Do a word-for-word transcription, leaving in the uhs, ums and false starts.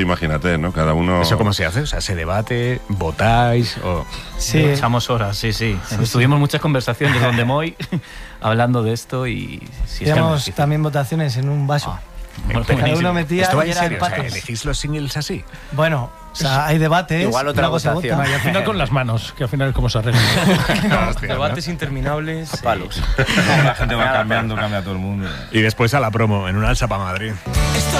Imagínate, ¿no? Cada uno... ¿Eso cómo se hace? O sea, ¿se debate? ¿Votáis? O... Sí. Echamos horas, sí, sí. sí Tuvimos sí. muchas conversaciones donde Moy hablando de esto y... Sí, Teníamos es también votaciones en un vaso. Ah. Bueno, cada uno metía ¿Esto va y en era serio? empates. O sea, ¿elegís los singles así? Bueno, o sea, hay debates. Igual otra votación. Y al final con las manos, que al final es como se arregla. Hostia, debates ¿no? interminables. A palos. La gente va cambiando, cambia todo el mundo. Y después a la promo, en una alza para Madrid. Estoy